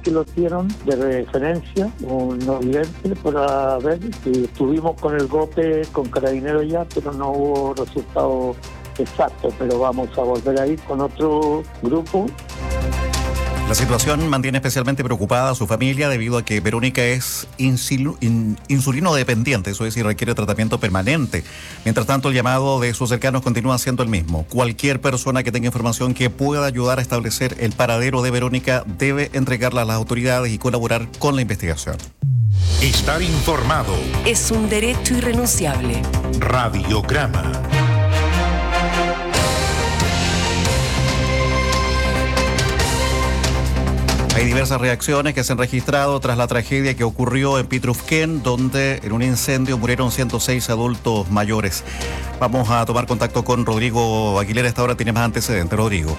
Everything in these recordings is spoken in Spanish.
que lo hicieron de referencia, un no vidente, para ver si estuvimos con el GOPE, con Carabineros ya, pero no hubo resultado exacto, pero vamos a volver a ir con otro grupo. La situación mantiene especialmente preocupada a su familia debido a que Verónica es insulino dependiente, eso es, y requiere tratamiento permanente. Mientras tanto, el llamado de sus cercanos continúa siendo el mismo. Cualquier persona que tenga información que pueda ayudar a establecer el paradero de Verónica debe entregarla a las autoridades y colaborar con la investigación. Estar informado es un derecho irrenunciable. Radiograma. Hay diversas reacciones que se han registrado tras la tragedia que ocurrió en Pitrufquén, donde en un incendio murieron 106 adultos mayores. Vamos a tomar contacto con Rodrigo Aguilera. A esta hora tiene más antecedentes. Rodrigo.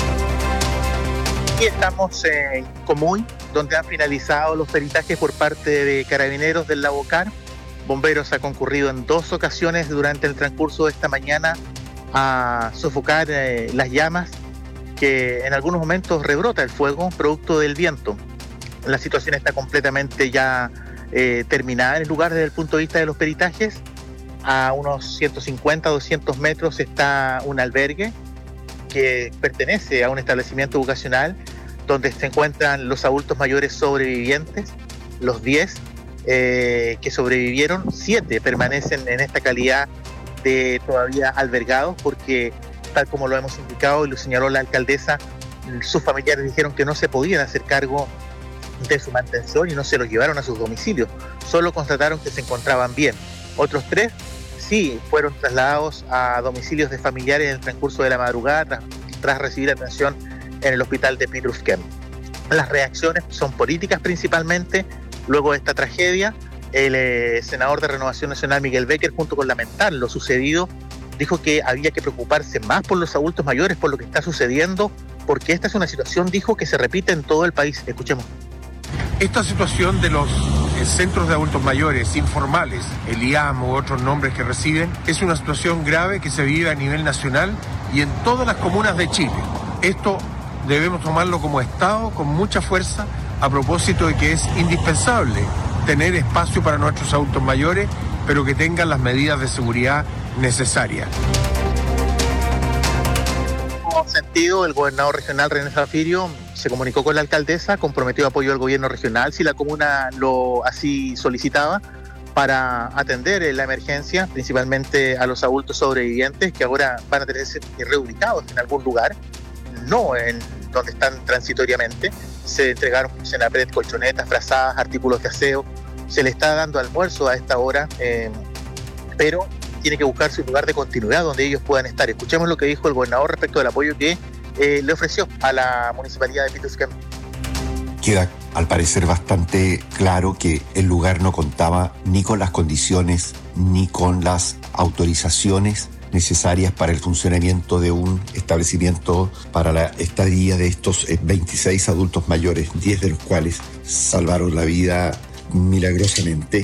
Aquí estamos en Comuy, donde han finalizado los peritajes por parte de Carabineros del Lago Car. Bomberos ha concurrido en 2 ocasiones durante el transcurso de esta mañana a sofocar las llamas, que en algunos momentos rebrota el fuego producto del viento. La situación está completamente ya terminada en el lugar desde el punto de vista de los peritajes. A unos 150, 200 metros está un albergue que pertenece a un establecimiento educacional donde se encuentran los adultos mayores sobrevivientes. Los 10 que sobrevivieron, 7 permanecen en esta calidad de todavía albergados, porque tal como lo hemos indicado y lo señaló la alcaldesa, sus familiares dijeron que no se podían hacer cargo de su mantención y no se los llevaron a sus domicilios. Solo constataron que se encontraban bien. Otros 3 sí fueron trasladados a domicilios de familiares en el transcurso de la madrugada tras recibir atención en el hospital de Pitrufquén. Las reacciones son políticas principalmente. Luego de esta tragedia, el senador de Renovación Nacional, Miguel Becker, junto con lamentar lo sucedido, dijo que había que preocuparse más por los adultos mayores, por lo que está sucediendo, porque esta es una situación, dijo, que se repite en todo el país. Escuchemos. Esta situación de los centros de adultos mayores informales, el IAM u otros nombres que reciben, es una situación grave que se vive a nivel nacional y en todas las comunas de Chile. Esto debemos tomarlo como Estado con mucha fuerza, a propósito de que es indispensable tener espacio para nuestros adultos mayores, pero que tengan las medidas de seguridad necesarias. En ese sentido, el gobernador regional René Zafirio se comunicó con la alcaldesa, comprometió apoyo al gobierno regional si la comuna lo así solicitaba, para atender la emergencia, principalmente a los adultos sobrevivientes que ahora van a tener que ser reubicados en algún lugar, no en donde están transitoriamente. Se entregaron en la pared colchonetas, frazadas, artículos de aseo. Se le está dando almuerzo a esta hora, pero tiene que buscarse un lugar de continuidad donde ellos puedan estar. Escuchemos lo que dijo el gobernador respecto del apoyo que le ofreció a la municipalidad de Pitrufquén. Queda al parecer bastante claro que el lugar no contaba ni con las condiciones ni con las autorizaciones necesarias para el funcionamiento de un establecimiento para la estadía de estos 26 adultos mayores, 10 de los cuales salvaron la vida milagrosamente.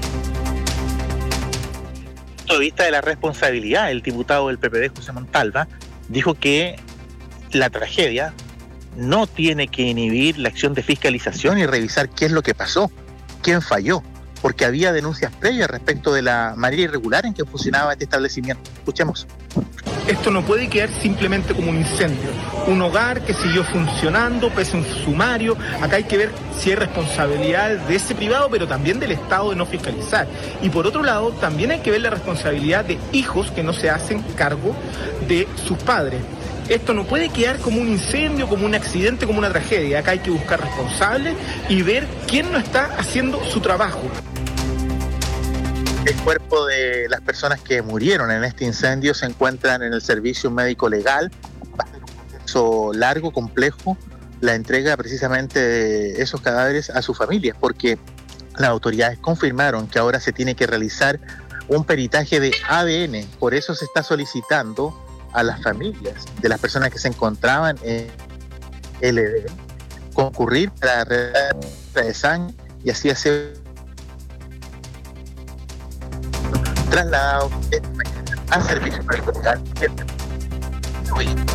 Desde el punto de vista de la responsabilidad, el diputado del PPD, José Montalva, dijo que la tragedia no tiene que inhibir la acción de fiscalización y revisar qué es lo que pasó, quién falló, porque había denuncias previas respecto de la manera irregular en que funcionaba este establecimiento. Escuchemos. Esto no puede quedar simplemente como un incendio. Un hogar que siguió funcionando, pese a un sumario. Acá hay que ver si hay responsabilidad de ese privado, pero también del Estado de no fiscalizar. Y por otro lado, también hay que ver la responsabilidad de hijos que no se hacen cargo de sus padres. Esto no puede quedar como un incendio, como un accidente, como una tragedia. Acá hay que buscar responsables y ver quién no está haciendo su trabajo. El cuerpo de las personas que murieron en este incendio se encuentran en el servicio médico legal. Va a ser un proceso largo, complejo, la entrega precisamente de esos cadáveres a sus familias, porque las autoridades confirmaron que ahora se tiene que realizar un peritaje de ADN. Por eso se está solicitando a las familias de las personas que se encontraban en LD concurrir para realizar de sangre y así hacer trasladados a servicio médico legal.